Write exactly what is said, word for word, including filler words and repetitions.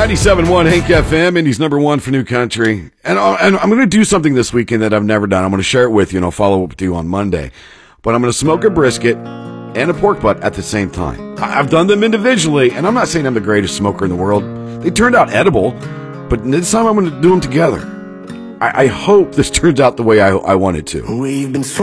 ninety-seven point one Hank F M, Indy's number one for new country. And, uh, and I'm going to do something this weekend that I've never done. I'm going to share it with you, and I'll follow up with you on Monday. But I'm going to smoke a brisket and a pork butt at the same time. I- I've done them individually, and I'm not saying I'm the greatest smoker in the world. They turned out edible, but this time I'm going to do them together. I, I hope this turns out the way I, I want it to. We've been